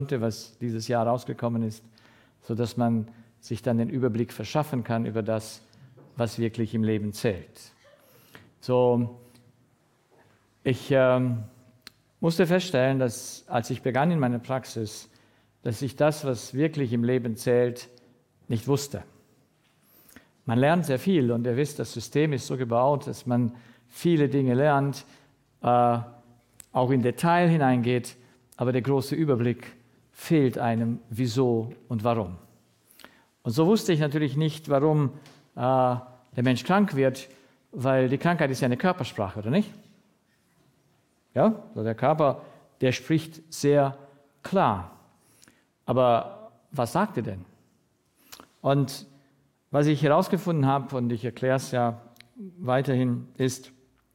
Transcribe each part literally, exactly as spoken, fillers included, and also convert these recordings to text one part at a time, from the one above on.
was dieses Jahr rausgekommen ist, sodass man sich dann den Überblick verschaffen kann über das, was wirklich im Leben zählt. So, ich ähm, musste feststellen, dass als ich begann in meiner Praxis, dass ich das, was wirklich im Leben zählt, nicht wusste. Man lernt sehr viel und ihr wisst, das System ist so gebaut, dass man viele Dinge lernt, äh, auch in Detail hineingeht, aber der große Überblick fehlt einem, wieso und warum. Und so wusste ich natürlich nicht, warum äh, der Mensch krank wird, weil die Krankheit ist ja eine Körpersprache, oder nicht? Ja, also der Körper, der spricht sehr klar. Aber was sagt er denn? Und was ich herausgefunden habe, und ich erkläre es ja weiterhin, ist,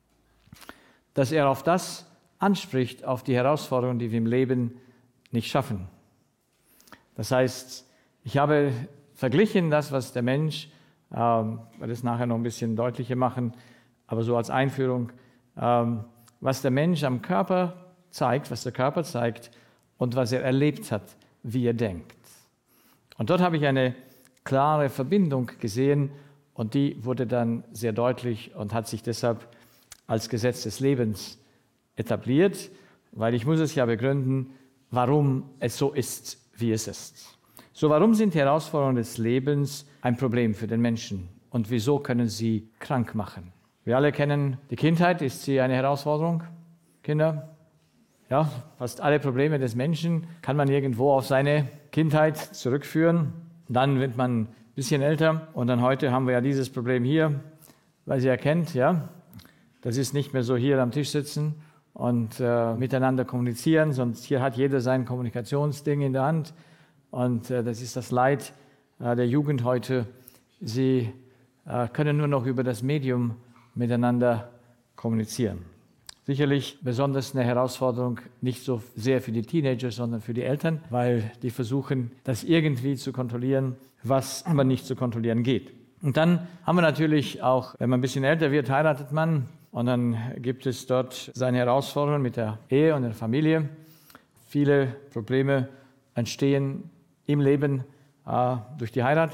dass er auf das anspricht, auf die Herausforderungen, die wir im Leben nicht schaffen. Das heißt, ich habe verglichen das, was der Mensch, ähm, ich werde es nachher noch ein bisschen deutlicher machen, aber so als Einführung, ähm, was der Mensch am Körper zeigt, was der Körper zeigt und was er erlebt hat, wie er denkt. Und dort habe ich eine klare Verbindung gesehen und die wurde dann sehr deutlich und hat sich deshalb als Gesetz des Lebens etabliert, weil ich muss es ja begründen, warum es so ist, wie es ist. So, warum sind die Herausforderungen des Lebens ein Problem für den Menschen und wieso können sie krank machen? Wir alle kennen die Kindheit, ist sie eine Herausforderung? Kinder? Ja, fast alle Probleme des Menschen kann man irgendwo auf seine Kindheit zurückführen. Dann wird man ein bisschen älter und dann heute haben wir ja dieses Problem hier, weil Sie erkennt, ja, das ist nicht mehr so hier am Tisch sitzen und äh, miteinander kommunizieren, sondern hier hat jeder sein Kommunikationsding in der Hand und äh, das ist das Leid äh, der Jugend heute. Sie äh, können nur noch über das Medium miteinander kommunizieren. Sicherlich besonders eine Herausforderung, nicht so sehr für die Teenager, sondern für die Eltern, weil die versuchen, das irgendwie zu kontrollieren, was aber nicht zu kontrollieren geht. Und dann haben wir natürlich auch, wenn man ein bisschen älter wird, heiratet man und dann gibt es dort seine Herausforderungen mit der Ehe und der Familie. Viele Probleme entstehen im Leben äh, durch die Heirat.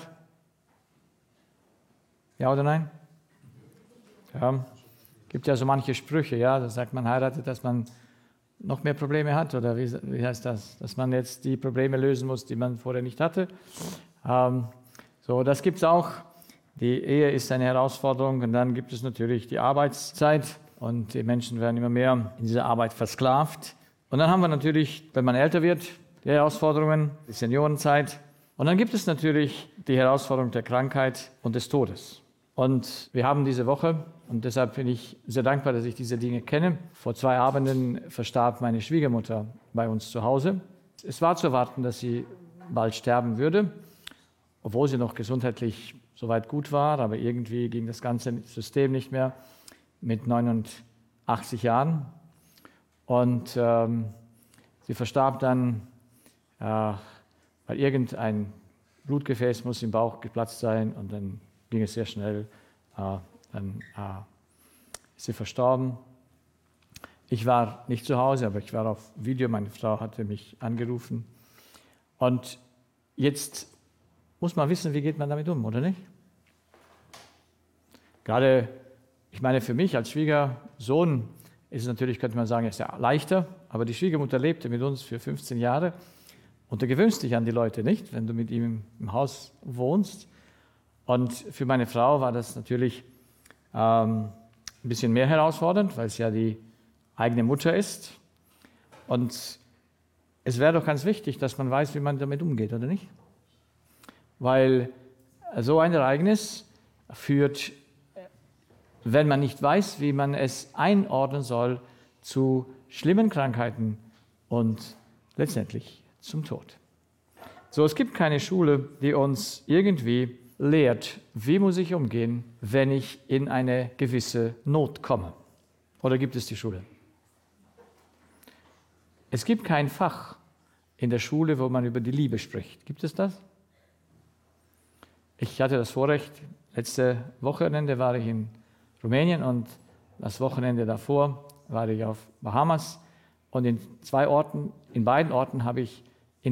Ja oder nein? Ja. Es gibt ja so manche Sprüche, ja, da sagt man heiratet, dass man noch mehr Probleme hat, oder wie, wie heißt das? Dass man jetzt die Probleme lösen muss, die man vorher nicht hatte. Ähm, so, das gibt es auch. Die Ehe ist eine Herausforderung und dann gibt es natürlich die Arbeitszeit und die Menschen werden immer mehr in dieser Arbeit versklavt. Und dann haben wir natürlich, wenn man älter wird, die Herausforderungen, die Seniorenzeit. Und dann gibt es natürlich die Herausforderung der Krankheit und des Todes. Und wir haben diese Woche, und deshalb bin ich sehr dankbar, dass ich diese Dinge kenne. Vor zwei Abenden verstarb meine Schwiegermutter bei uns zu Hause. Es war zu erwarten, dass sie bald sterben würde, obwohl sie noch gesundheitlich soweit gut war, aber irgendwie ging das ganze System nicht mehr mit neunundachtzig Jahren. Und ähm, sie verstarb dann, äh, weil irgendein Blutgefäß muss im Bauch geplatzt sein und dann ging es sehr schnell, äh, dann äh, ist sie verstorben. Ich war nicht zu Hause, aber ich war auf Video, meine Frau hatte mich angerufen. Und jetzt muss man wissen, wie geht man damit um, oder nicht? Gerade, ich meine, für mich als Schwiegersohn ist es natürlich, könnte man sagen, ist ja leichter, aber die Schwiegermutter lebte mit uns für fünfzehn Jahre und du gewöhnst dich an die Leute nicht, wenn du mit ihm im Haus wohnst. Und für meine Frau war das natürlich ähm, ein bisschen mehr herausfordernd, weil es ja die eigene Mutter ist. Und es wäre doch ganz wichtig, dass man weiß, wie man damit umgeht, oder nicht? Weil so ein Ereignis führt, wenn man nicht weiß, wie man es einordnen soll, zu schlimmen Krankheiten und letztendlich zum Tod. So, es gibt keine Schule, die uns irgendwie lehrt, wie muss ich umgehen, wenn ich in eine gewisse Not komme. Oder gibt es die Schule? Es gibt kein Fach in der Schule, wo man über die Liebe spricht. Gibt es das? Ich hatte das Vorrecht, letzte Wochenende war ich in Rumänien und das Wochenende davor war ich auf Bahamas. Und in zwei Orten, in beiden Orten habe ich